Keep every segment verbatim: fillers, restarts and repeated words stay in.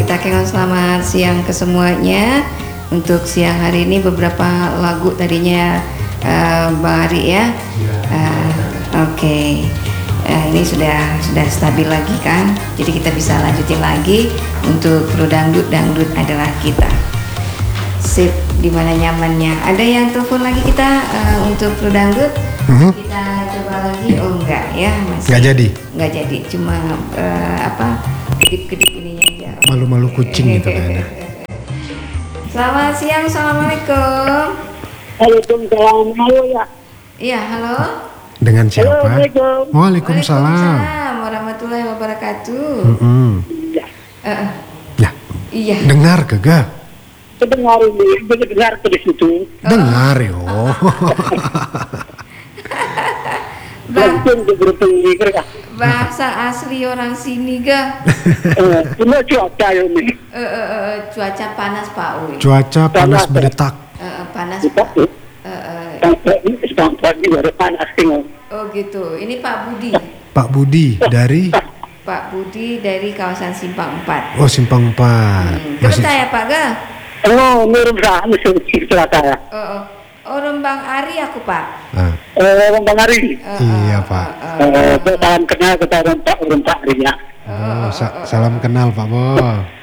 kita kenal selamat siang ke semuanya. Untuk siang hari ini beberapa lagu tadinya uh, Bang Ari ya. Uh, Oke, okay. uh, ini sudah sudah stabil lagi kan. Jadi kita bisa lanjutin lagi untuk Pro Dangdut, Dangdut adalah kita. Sip, di mana nyamannya. Ada yang telepon lagi kita uh, untuk Pro Dangdut? Mm-hmm. Kita coba lagi. Oh enggak ya, masih. Enggak jadi. Enggak jadi, cuma uh, apa? Kedip-kedip ininya aja. Malu-malu kucing gitu kayaknya. Selamat siang, assalamualaikum. Waalaikumsalam, halo ya. Iya, halo. Dengan siapa? Waalaikumsalam. Waalaikumsalam. Waalaikumsalam warahmatullahi wabarakatuh. Mm-hmm. Ya. Uh, Ya. iya. Dengar kagak? Dengar ini, dengar ke di situ. Dengar yo. Langsung ke grup ini, kerja. Bahasa asli orang sini ga? Eh, Cuma cuaca ini. Uh, uh, uh, cuaca panas Pak Uy. Cuaca panas berdetak. Uh, uh, panas Kita Pak. tuh, Uh, uh, sampai ini sampai ini baru panas tinggal. oh gitu. Ini Pak Budi. Pak Budi dari Pak Budi dari kawasan Simpang empat. Oh Simpang empat. Hmm. Masih Kebetul ya Pak ga? Oh, mirip sah, musuh cerita ya. Oh, oh. Oh, Rembang Ari aku Pak. ah, Eh, Bang Ari. Uh, Iya, uh, Pak. uh, uh. Eh, salam kenal kita Pak Pak Arinya. Oh, sa- salam kenal Pak Bo.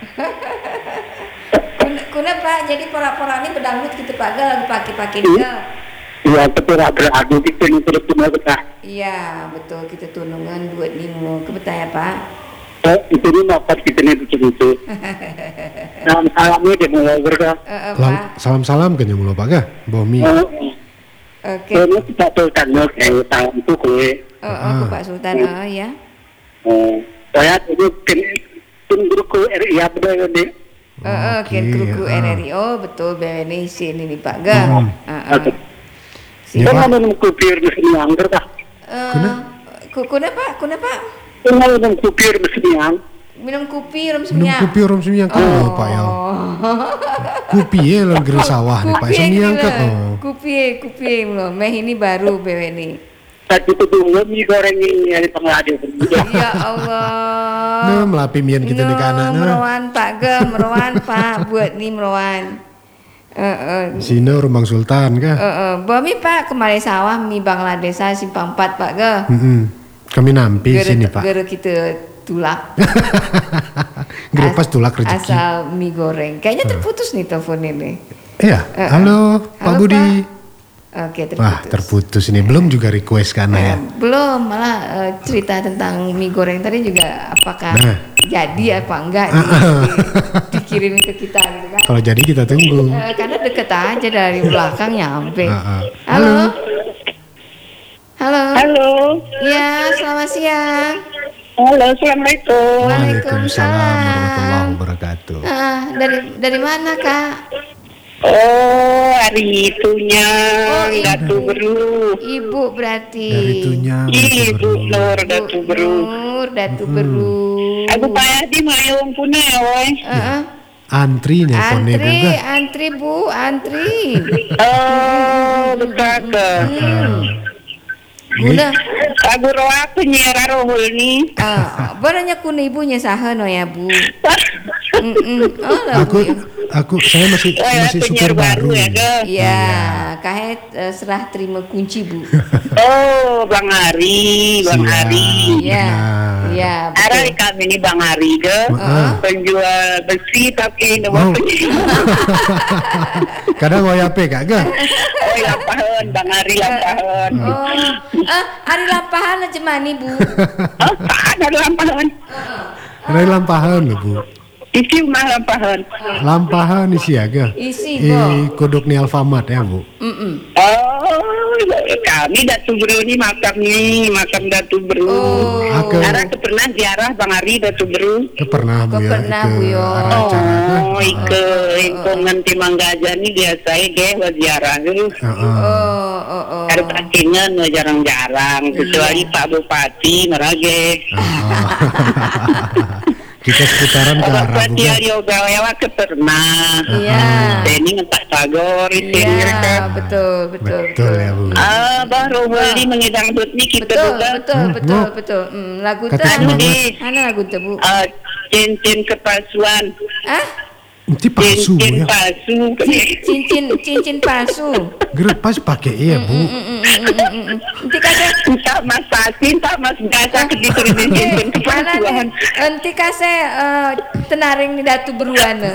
Kuna, kuna Pak, jadi pora-pora ini berdangdut gitu Pak ga lagi pakai-pakai ga? Iya, betul beradu kita ini terus semua kita. Iya, betul kita tunungan buat nimu. Kebetul ya Pak? Eh, itu ini dapat kita ini betul itu. Salam salamnya dia mulai berkah. Uh, uh, Salam, Pak. salam-salam ke nyamula Pak ga? Bomi. Oke. Ini kita sultan kayak tahun itu kue. Oh, oh, aku Pak Sultan, oh ya. Oh, saya itu kan tim grup R I A benar ini. Oh, oh, Oke, kian kru-kru ah. R R I. Oh, betul B W N I sini nih Pak ga. Hmm. Uh, uh. Ya, Kita Pak. minum kupir mesin yang berkah. Uh, ku- kuna Pak, kuna Pak. Kita minum kupir mesin yang. Minum kopi rum Minum semuanya. kopi orang semiyang kan oh. Pak ya. Kopi ya lang geri sawah nih Pak semiyang kan. Oh. Kopi, kopi loh. Meh ini baru B W N I. Tadi itu dulu mie goreng ini dari tengah ada. Ya Allah. Nah, melapi mian kita di kanan. Nah. Merowan Pak ga, merowan Pak buat nih merowan. Eh, uh, Sini Rumang Sultan kah? uh, uh, Bami Pak kemarin sawah mi Bangladesh Simpang empat Pak ga. Mm-mm. Kami nampi Gere- sini Pak. gere kita tulak. Gere As- pas tulak rezeki. Asal mie goreng. Kayaknya terputus nih telepon ini. Iya. Eh, Halo, Pak halo, Budi. Oke, terputus. Wah terputus ini belum juga request karena ya. Eh, belum, malah eh, cerita tentang mie goreng tadi juga apakah Nah. jadi apa enggak Ah, di- ah. di- dikirim ke kita gitu kan. Kalau jadi kita tunggu. Eh, karena deket aja dari belakang nyampe. Ah, ah. Halo. Halo. Halo. Ya, selamat siang. Halo, assalamualaikum. Waalaikumsalam Waalaikumsalam. warahmatullahi wabarakatuh. Ah, dari dari mana Kak? Oh, hari itunya Oh, Datu ibu. Beru. Ibu berarti. Dari itunya Ibu Nur Bu Datu Beru. Nur, Datu Beru. Aku payah di mayung punya, woy. Heeh. Antri nelfonnya Antri, juga. antri Bu, antri. Oh, betapa. Guna. Aku roa penyiar rohul nih. Ah, barangnya kun ibunya saha no ya Bu. Mm-mm. Oh lah Aku Bu. aku saya masih Oh, ya, masih penyiar super baru. ya, ke? Ya, kahet eh, serah terima kunci Bu. Oh, Bang Ari, Bang Siap. Ari. Iya, Benar. iya Ada betul. kami ini Bang Ari ke Heeh. penjual besi tapi Oh. nomor penjual. Kadang ngoyape kak ga? Oh, lampahan Bang Ari lampahan. Oh, ah, hari lampahan aja mani Bu. Oh, ada lampahan. Ada lampahan loh bu. Isi mah lampahan. Lampahan isi aga. Isi I Bu. kodok ni Alfamart ya bu. Mm-mm. Oh, kami Datu Beru ini makam nih, makam Datu Beru. Oh. Aku Ara ke pernah ziarah Bang Ari Datu Beru. ke pernah bu Ke ya. pernah, ke Bu, yo. arah acara ga. Oh, ike lingkungan Timang Gajah nih biasa ge ziarah dulu. Heeh. Oh, oh, oh. Ada pacingan jarang-jarang, kecuali Pak Bupati merage. Heeh. Kita seputaran ke arah Bapak juga. yoga yawa ke pernah. Iya. Ini ngetak tagor itu Iya, betul, betul. Betul ya Bu. Ah, baru beli mengidang ni kita Betul, juga. betul, Hmm, betul, Bu. betul. Hmm, lagu tu Kata anu semangat. di mana lagu tu, Bu? Ah, cincin kepalsuan. Ah? Nanti palsu Bu Cincin ya. palsu. Cincin cincin palsu. Gerak pas pakai ya Bu. Nanti kasih Tak mas pasin, tak mas biasa gitu cincin mana kepalsuan. nih? Nanti kasih eh, tenaring di datu berwarna.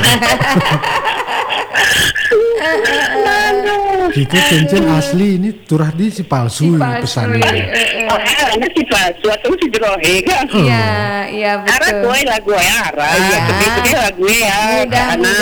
Kita cincin asli ini turah di si palsu, Si palsu, pesan iya. ini. Oh, anak si palsu atau si drohe kan? Iya, iya Ara betul. gue lagu ya, Ara. Iya. Tapi itu dia lagu ya. Mudah-mudahan